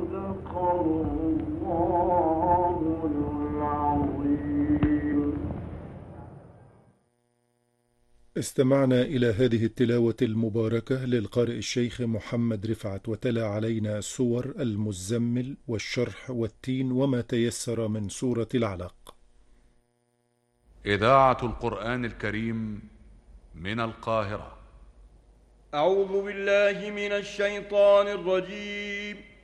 استمعنا إلى هذه التلاوة المباركة للقارئ الشيخ محمد رفعت، وتلا علينا سور المزمل والشرح والتين وما تيسر من سورة العلق. إذاعة القرآن الكريم من القاهرة. أعوذ بالله من الشيطان الرجيم.